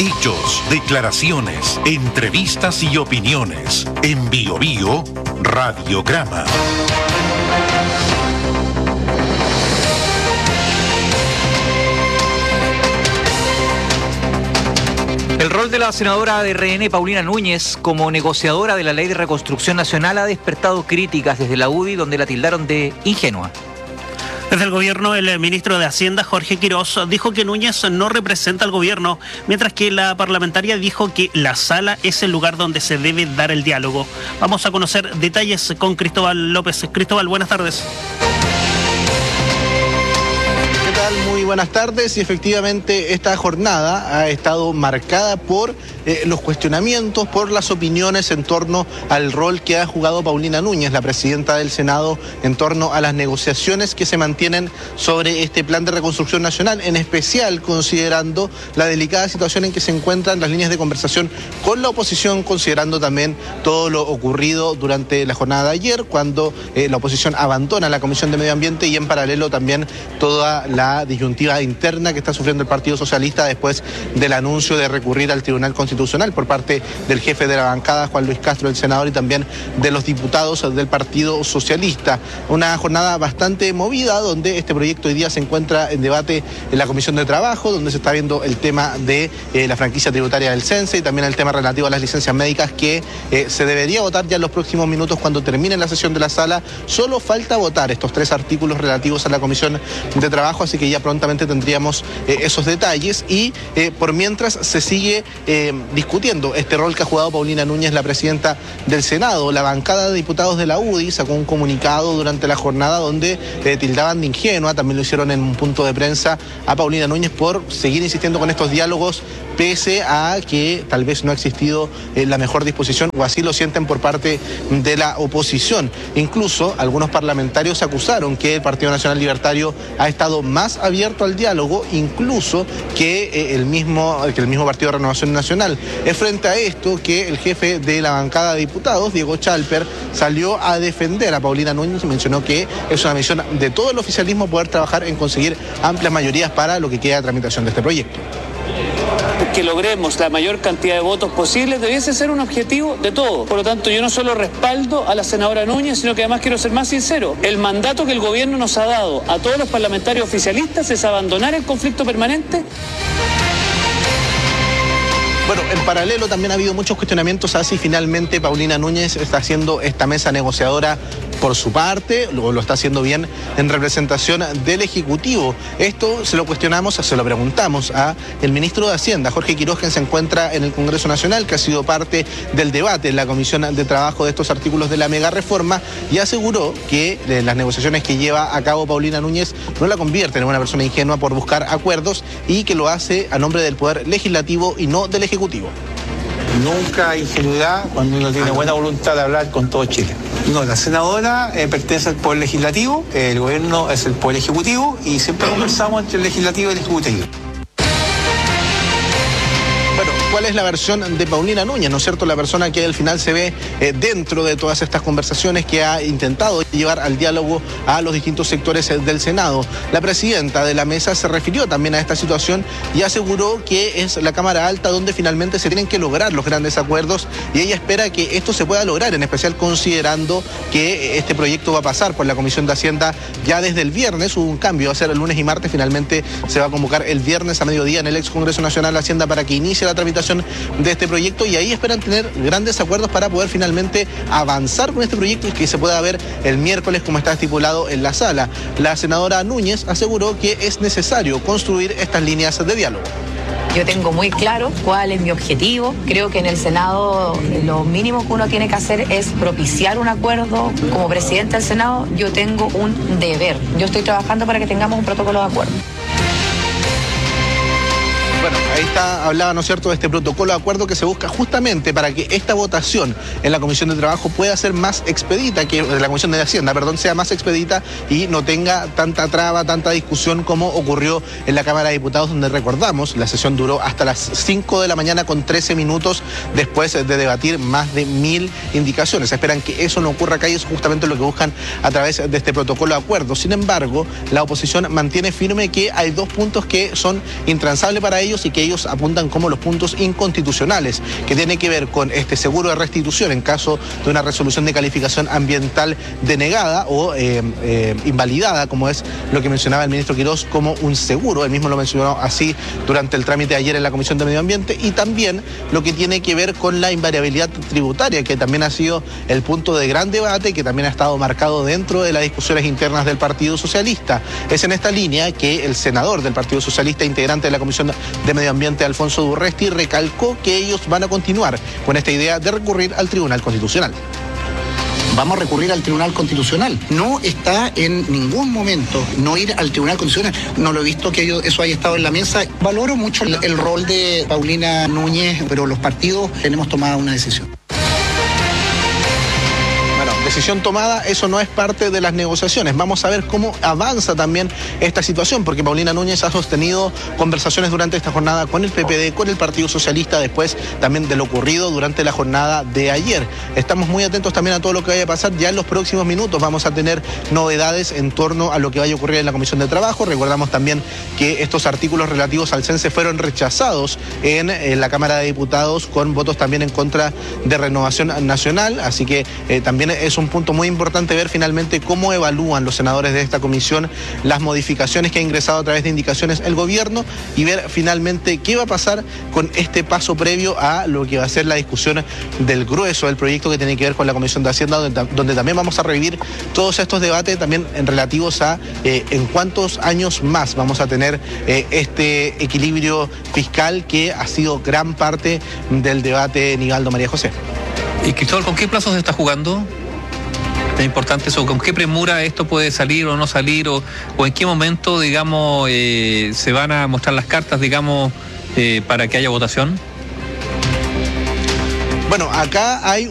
Hechos, declaraciones, entrevistas y opiniones. En Bio Bio, Radiograma. El rol de la senadora de RN, Paulina Núñez, como negociadora de la Ley de Reconstrucción Nacional ha despertado críticas desde la UDI, donde la tildaron de ingenua. Desde el gobierno, el ministro de Hacienda, Jorge Quirós, dijo que Núñez no representa al gobierno, mientras que la parlamentaria dijo que la sala es el lugar donde se debe dar el diálogo. Vamos a conocer detalles con Cristóbal López. Cristóbal, buenas tardes. Muy buenas tardes, y efectivamente esta jornada ha estado marcada por los cuestionamientos, por las opiniones en torno al rol que ha jugado Paulina Núñez, la presidenta del Senado, en torno a las negociaciones que se mantienen sobre este plan de reconstrucción nacional, en especial considerando la delicada situación en que se encuentran las líneas de conversación con la oposición, considerando también todo lo ocurrido durante la jornada de ayer, cuando la oposición abandona la Comisión de Medio Ambiente, y en paralelo también toda la disyuntiva interna que está sufriendo el Partido Socialista después del anuncio de recurrir al Tribunal Constitucional por parte del jefe de la bancada, Juan Luis Castro, el senador, y también de los diputados del Partido Socialista. Una jornada bastante movida, donde este proyecto hoy día se encuentra en debate en la Comisión de Trabajo, donde se está viendo el tema de la franquicia tributaria del CENSE y también el tema relativo a las licencias médicas, que se debería votar ya en los próximos minutos cuando termine la sesión de la sala. Solo falta votar estos 3 artículos relativos a la Comisión de Trabajo, así que ya prontamente tendríamos esos detalles, y por mientras se sigue discutiendo este rol que ha jugado Paulina Núñez, la presidenta del Senado. La bancada de diputados de la UDI sacó un comunicado durante la jornada donde tildaban de ingenua, también lo hicieron en un punto de prensa, a Paulina Núñez por seguir insistiendo con estos diálogos, pese a que tal vez no ha existido la mejor disposición, o así lo sienten por parte de la oposición. Incluso algunos parlamentarios acusaron que el Partido Nacional Libertario ha estado más abierto al diálogo, incluso que el mismo Partido de Renovación Nacional. Es frente a esto que el jefe de la bancada de diputados, Diego Chalper, salió a defender a Paulina Núñez y mencionó que es una misión de todo el oficialismo poder trabajar en conseguir amplias mayorías para lo que queda de tramitación de este proyecto. Que logremos la mayor cantidad de votos posibles debiese ser un objetivo de todos. Por lo tanto, yo no solo respaldo a la senadora Núñez, sino que además quiero ser más sincero. El mandato que el gobierno nos ha dado a todos los parlamentarios oficialistas es abandonar el conflicto permanente. Bueno, en paralelo también ha habido muchos cuestionamientos a si finalmente Paulina Núñez está haciendo esta mesa negociadora por su parte, lo está haciendo bien en representación del Ejecutivo. Esto se lo cuestionamos, se lo preguntamos a el ministro de Hacienda, Jorge Quirós, quien se encuentra en el Congreso Nacional, que ha sido parte del debate en la Comisión de Trabajo de estos artículos de la mega reforma, y aseguró que las negociaciones que lleva a cabo Paulina Núñez no la convierten en una persona ingenua por buscar acuerdos, y que lo hace a nombre del Poder Legislativo y no del Ejecutivo. Nunca hay ingenuidad cuando uno tiene buena voluntad de hablar con todo Chile. No, la senadora pertenece al Poder Legislativo, el gobierno es el Poder Ejecutivo, y siempre conversamos entre el Legislativo y el Ejecutivo. Bueno, ¿cuál es la versión de Paulina Núñez? ¿No es cierto? La persona que al final se ve dentro de todas estas conversaciones, que ha intentado llevar al diálogo a los distintos sectores del Senado. La presidenta de la mesa se refirió también a esta situación y aseguró que es la Cámara Alta donde finalmente se tienen que lograr los grandes acuerdos, y ella espera que esto se pueda lograr, en especial considerando que este proyecto va a pasar por la Comisión de Hacienda ya desde el viernes. Hubo un cambio, va a ser el lunes y martes, finalmente se va a convocar el viernes a mediodía en el ex Congreso Nacional de Hacienda para que inicie la tramitación de este proyecto, y ahí esperan tener grandes acuerdos para poder finalmente avanzar con este proyecto y que se pueda ver el miércoles como está estipulado en la sala. La senadora Núñez aseguró que es necesario construir estas líneas de diálogo. Yo tengo muy claro cuál es mi objetivo. Creo que en el Senado lo mínimo que uno tiene que hacer es propiciar un acuerdo. Como presidenta del Senado, yo tengo un deber. Yo estoy trabajando para que tengamos un protocolo de acuerdo. Bueno, ahí está, hablaba, ¿no es cierto?, de este protocolo de acuerdo que se busca justamente para que esta votación en la Comisión de Trabajo pueda ser más expedita, que la Comisión de Hacienda, sea más expedita y no tenga tanta traba, tanta discusión como ocurrió en la Cámara de Diputados, donde recordamos, la sesión duró hasta las 5 de la mañana con 13 minutos después de debatir más de 1000 indicaciones. Esperan que eso no ocurra acá y es justamente lo que buscan a través de este protocolo de acuerdo. Sin embargo, la oposición mantiene firme que hay 2 puntos que son intransables para ellos y que que ellos apuntan como los puntos inconstitucionales, que tiene que ver con este seguro de restitución en caso de una resolución de calificación ambiental denegada o invalidada, como es lo que mencionaba el ministro Quirós como un seguro. Él mismo lo mencionó así durante el trámite de ayer en la Comisión de Medio Ambiente, y también lo que tiene que ver con la invariabilidad tributaria, que también ha sido el punto de gran debate y que también ha estado marcado dentro de las discusiones internas del Partido Socialista. Es en esta línea que el senador del Partido Socialista, integrante de la Comisión de Medio Ambiente, Alfonso Durresti, recalcó que ellos van a continuar con esta idea de recurrir al Tribunal Constitucional. Vamos a recurrir al Tribunal Constitucional. No está en ningún momento no ir al Tribunal Constitucional. No lo he visto que eso haya estado en la mesa. Valoro mucho el rol de Paulina Núñez, pero los partidos tenemos tomada una decisión. Decisión tomada, eso no es parte de las negociaciones. Vamos a ver cómo avanza también esta situación, porque Paulina Núñez ha sostenido conversaciones durante esta jornada con el PPD, con el Partido Socialista, después también de lo ocurrido durante la jornada de ayer. Estamos muy atentos también a todo lo que vaya a pasar. Ya en los próximos minutos vamos a tener novedades en torno a lo que vaya a ocurrir en la Comisión de Trabajo. Recordamos también que estos artículos relativos al CENSE fueron rechazados en la Cámara de Diputados, con votos también en contra de Renovación Nacional, así que también es un punto muy importante ver finalmente cómo evalúan los senadores de esta comisión las modificaciones que ha ingresado a través de indicaciones el gobierno, y ver finalmente qué va a pasar con este paso previo a lo que va a ser la discusión del grueso del proyecto que tiene que ver con la Comisión de Hacienda, donde también vamos a revivir todos estos debates también en relativos a en cuántos años más vamos a tener este equilibrio fiscal que ha sido gran parte del debate. Nivaldo, María José. Y Cristóbal, ¿con qué plazos se está jugando? Es importante eso, ¿con qué premura esto puede salir o no salir, o en qué momento, digamos, se van a mostrar las cartas, digamos, para que haya votación? Bueno, acá hay